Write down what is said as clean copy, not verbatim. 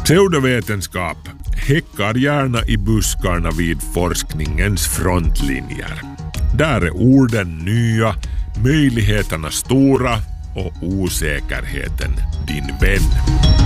Pseudovetenskap häckar gärna i buskarna vid forskningens frontlinjer. Där är orden nya, möjligheterna stora och osäkerheten din vän.